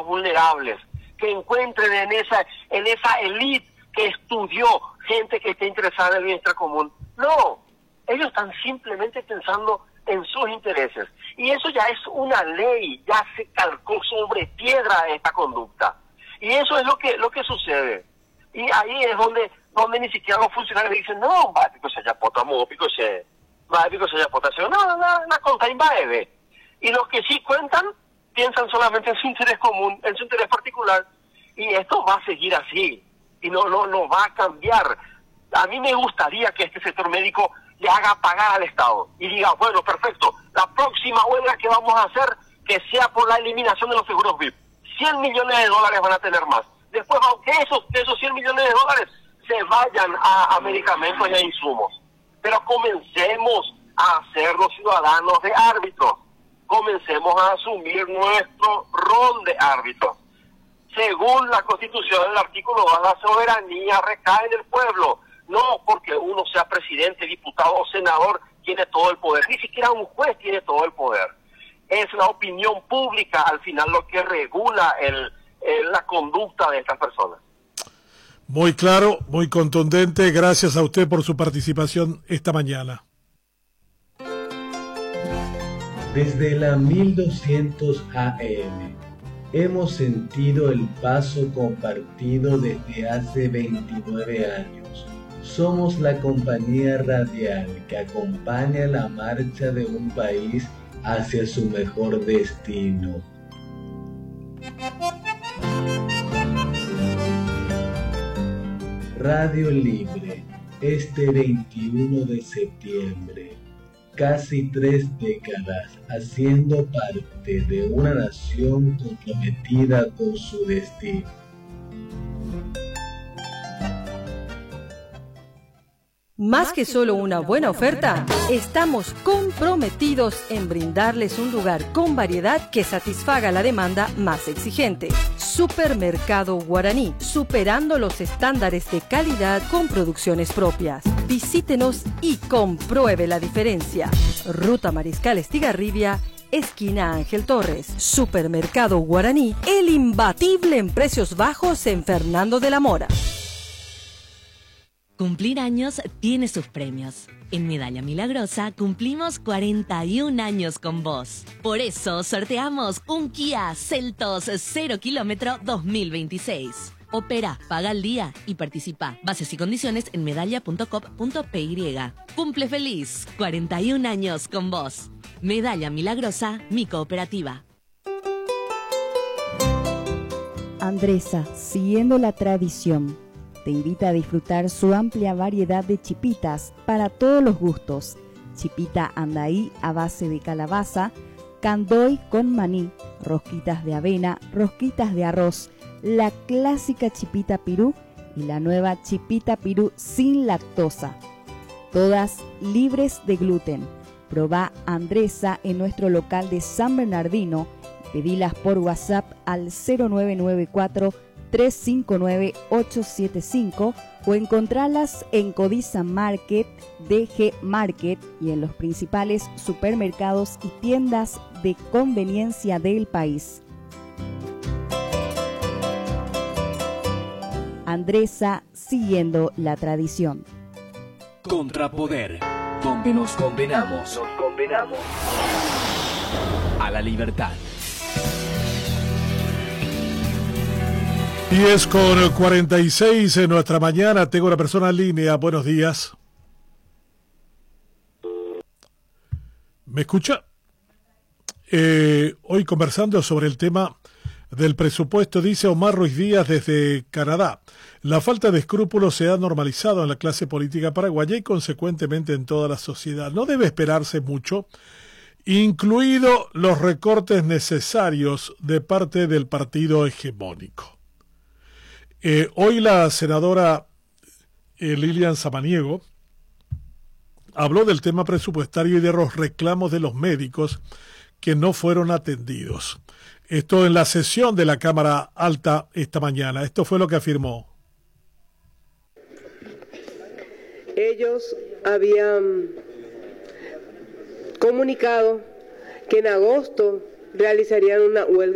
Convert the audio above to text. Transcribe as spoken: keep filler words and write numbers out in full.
vulnerables, que encuentren en esa, en esa élite que estudió gente que esté interesada en el bienestar común. No, ellos están simplemente pensando en sus intereses. Y eso ya es una ley, ya se calcó sobre piedra esta conducta. Y eso es lo que lo que sucede. Y ahí es donde donde ni siquiera los funcionarios dicen, no, va, pico se haya potamo, pico se, va, pico se haya potasio, no, no, no, la conta invade. Y los que sí cuentan, piensan solamente en su interés común, en su interés particular. Y esto va a seguir así. Y no, no, no va a cambiar. A mí me gustaría que este sector médico le haga pagar al Estado y diga, bueno, perfecto, la próxima huelga que vamos a hacer, que sea por la eliminación de los seguros V I P. cien millones de dólares van a tener más. Después, aunque esos, esos cien millones de dólares se vayan a, a medicamentos y a insumos. Pero comencemos a ser los ciudadanos de árbitros. Comencemos a asumir nuestro rol de árbitros. Según la Constitución, el artículo dos, la soberanía recae en el pueblo. No porque uno sea presidente, diputado o senador, tiene todo el poder. Ni siquiera un juez tiene todo el poder. Es la opinión pública, al final, lo que regula el, el, la conducta de estas personas. Muy claro, muy contundente. Gracias a usted por su participación esta mañana. Desde la mil doscientos A M hemos sentido el paso compartido desde hace veintinueve años. Somos la compañía radial que acompaña la marcha de un país hacia su mejor destino. Radio Libre, este veintiuno de septiembre. Casi tres décadas haciendo parte de una nación comprometida con su destino. Más que solo una buena oferta, estamos comprometidos en brindarles un lugar con variedad que satisfaga la demanda más exigente. Supermercado Guaraní, superando los estándares de calidad con producciones propias. Visítenos y compruebe la diferencia. Ruta Mariscal Estigarribia, esquina Ángel Torres. Supermercado Guaraní, el imbatible en precios bajos en Fernando de la Mora. Cumplir años tiene sus premios. En Medalla Milagrosa cumplimos cuarenta y un años con vos. Por eso sorteamos un Kia Seltos cero kilómetro dos mil veintiséis. Opera, paga al día y participa. Bases y condiciones en medalla punto com punto p y. Cumple feliz, cuarenta y un años con vos. Medalla Milagrosa, mi cooperativa. Andresa, siguiendo la tradición, te invita a disfrutar su amplia variedad de chipitas para todos los gustos. Chipita andaí a base de calabaza, candoy con maní, rosquitas de avena, rosquitas de arroz, la clásica chipita pirú y la nueva chipita pirú sin lactosa. Todas libres de gluten. Probá Andresa en nuestro local de San Bernardino. Pedilas por WhatsApp al cero nueve nueve cuatro tres cinco nueve ocho siete cinco o encontralas en Codiza Market, D G Market y en los principales supermercados y tiendas de conveniencia del país. Andresa, siguiendo la tradición. Contrapoder, donde nos condenamos, nos condenamos a la libertad. diez con cuarenta y seis en nuestra mañana. Tengo una persona en línea. Buenos días. ¿Me escucha? Eh, hoy conversando sobre el tema del presupuesto, dice Omar Ruiz Díaz desde Canadá. La falta de escrúpulos se ha normalizado en la clase política paraguaya y consecuentemente en toda la sociedad. No debe esperarse mucho, incluido los recortes necesarios de parte del partido hegemónico. Eh, hoy la senadora eh, Lilian Samaniego habló del tema presupuestario y de los reclamos de los médicos que no fueron atendidos. Esto en la sesión de la Cámara Alta esta mañana. Esto fue lo que afirmó. Ellos habían comunicado que en agosto realizarían una huelga